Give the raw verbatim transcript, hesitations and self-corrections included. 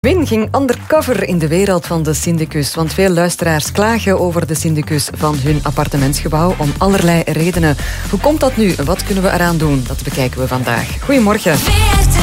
Win ging undercover in de wereld van de syndicus, want veel luisteraars klagen over de syndicus van hun appartementsgebouw om allerlei redenen. Hoe komt dat nu? Wat kunnen we eraan doen? Dat bekijken we vandaag. Goedemorgen.